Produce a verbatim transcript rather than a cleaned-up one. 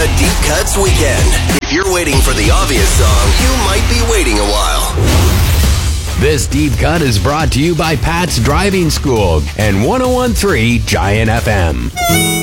the Deep Cuts Weekend. If you're waiting for the obvious song, you might be waiting a while. This Deep Cut is brought to you by Pat's Driving School and one oh one point three Giant F M.